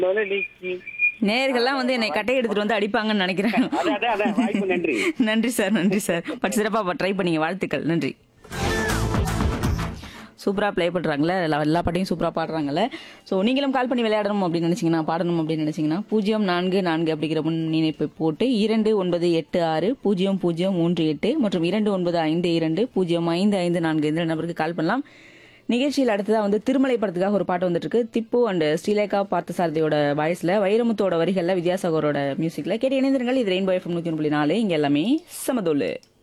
மலலிக்கு. நேயர்கள்லாம் வந்து என்னை கட்டை எடுத்துட்டு வந்து அடிப்பாங்கன்னு நினைக்கிறேன். அதான் வாய்ப்பு நன்றி. நன்றி சார், நன்றி சார். பட் சிறப்பா ட்ரை பண்ணீங்க. வாழ்த்துக்கள். நன்றி. சூப்பரா ப்ளே பண்றாங்கல்ல, எல்லா பாட்டையும் சூப்பரா பாடுறாங்கல்ல. ஸோ நீங்களும் கால் பண்ணி விளையாடணும் அப்படின்னு நினைச்சீங்கன்னா, பாடணும் அப்படின்னு நினைச்சீங்கன்னா 044 அப்படிங்கிற முன்னிணைப்பை போட்டு 29860038 மற்றும் 2952055544 இந்த நம்பருக்கு கால் பண்ணலாம். நிகழ்ச்சியில் அடுத்ததா வந்து திருமலை படத்துக்காக ஒரு பாட்டு வந்துட்டு இருக்கு. திப்பு அண்ட் ஸ்ரீலேகா பார்த்தசாரதியோட வாய்ஸ்ல, வைரமுத்தோட வரிகள்ல, வித்யாசாகரோட மியூசிக்ல கேட்டு இணைந்திருங்கள். இது ரெயின்போ FM 101.4. இங்க எல்லாமே சமதோலு.